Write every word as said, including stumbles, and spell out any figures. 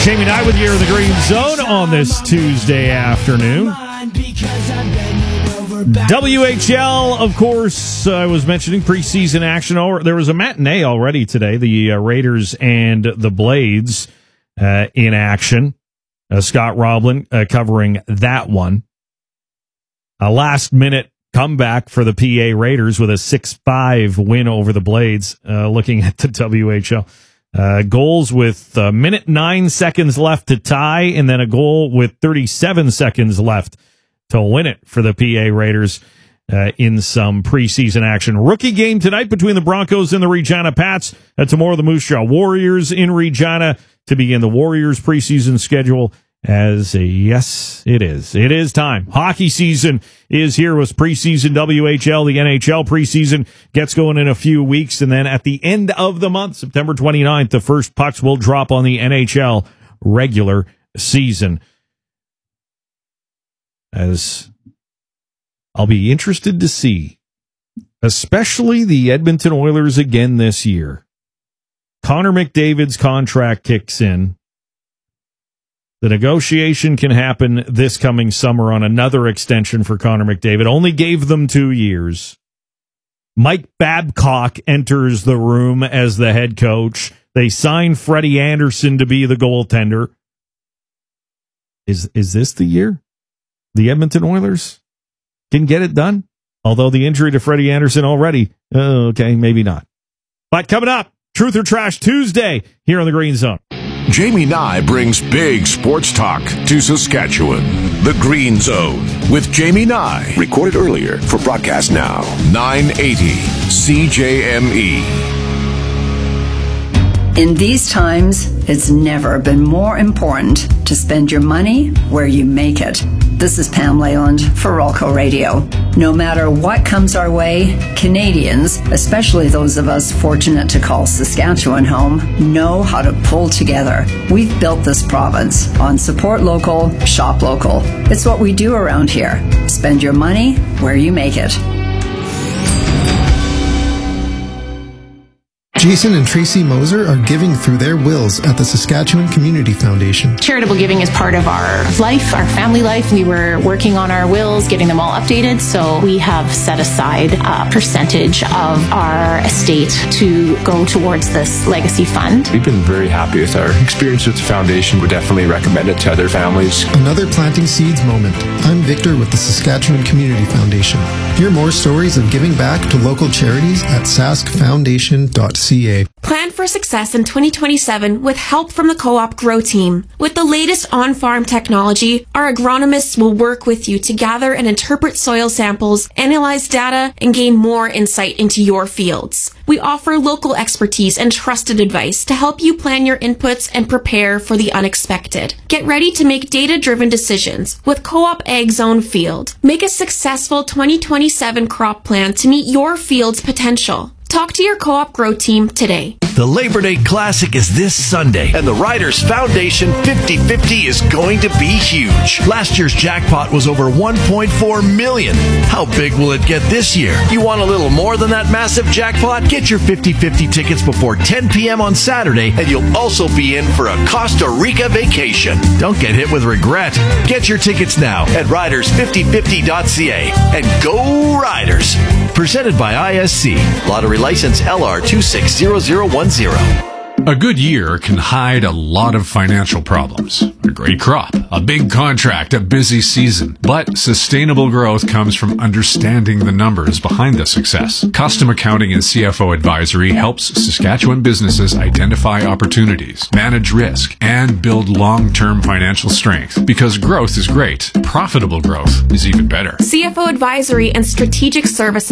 Jamie Nye with you in the Green Zone on this Tuesday afternoon. W H L, of course, I was mentioning preseason action. There was a matinee already today, the uh, Raiders and the Blades uh, in action. Uh, Scott Roblin uh, covering that one. A last-minute comeback for the P A Raiders with a six five win over the Blades, uh, looking at the W H L. Uh, goals with a minute nine seconds left to tie, and then a goal with thirty-seven seconds left to win it for the P A Raiders uh, in some preseason action. Rookie game tonight between the Broncos and the Regina Pats. Uh, tomorrow, the Moose Jaw Warriors in Regina to begin the Warriors preseason schedule. As a, yes, it is. It is time. Hockey season is here with preseason W H L. The N H L preseason gets going in a few weeks. And then at the end of the month, September twenty-ninth, the first pucks will drop on the N H L regular season. As I'll be interested to see, especially the Edmonton Oilers again this year. Connor McDavid's contract kicks in. The negotiation can happen this coming summer on another extension for Connor McDavid. Only gave them two years. Mike Babcock enters the room as the head coach. They sign Freddie Anderson to be the goaltender. Is is this the year the Edmonton Oilers can get it done? Although the injury to Freddie Anderson already, uh, okay, maybe not. But coming up, Truth or Trash Tuesday here on the Green Zone. Jamie Nye brings big sports talk to Saskatchewan. The Green Zone with Jamie Nye. Recorded earlier for broadcast now. nine eighty C J M E. In these times, it's never been more important to spend your money where you make it. This is Pam Leyland for Rolco Radio. No matter what comes our way, Canadians, especially those of us fortunate to call Saskatchewan home, know how to pull together. We've built this province on support local, shop local. It's what we do around here. Spend your money where you make it. Jason and Tracy Moser are giving through their wills at the Saskatchewan Community Foundation. Charitable giving is part of our life, our family life. We were working on our wills, getting them all updated, so we have set aside a percentage of our estate to go towards this legacy fund. We've been very happy with our experience with the foundation. Would definitely recommend it to other families. Another Planting Seeds moment. I'm Victor with the Saskatchewan Community Foundation. Hear more stories of giving back to local charities at sask foundation dot c a. Plan for success in twenty twenty-seven with help from the Co-op Grow Team. With the latest on-farm technology, our agronomists will work with you to gather and interpret soil samples, analyze data, and gain more insight into your fields. We offer local expertise and trusted advice to help you plan your inputs and prepare for the unexpected. Get ready to make data-driven decisions with Co-op Ag Zone Field. Make a successful twenty twenty-seven crop plan to meet your field's potential. Talk to your Co-op Grow Team today. The Labor Day Classic is this Sunday, and the Riders Foundation fifty fifty is going to be huge. Last year's jackpot was over one point four million dollars. How big will it get this year? You want a little more than that massive jackpot? Get your fifty fifty tickets before ten p.m. on Saturday, and you'll also be in for a Costa Rica vacation. Don't get hit with regret. Get your tickets now at riders fifty fifty dot c a, and go Riders! Presented by I S C. Lottery license L R two six zero zero one zero. A good year can hide a lot of financial problems. A great crop, a big contract, a busy season. But sustainable growth comes from understanding the numbers behind the success. Custom Accounting and C F O Advisory helps Saskatchewan businesses identify opportunities, manage risk, and build long-term financial strength. Because growth is great, profitable growth is even better. C F O Advisory and Strategic Services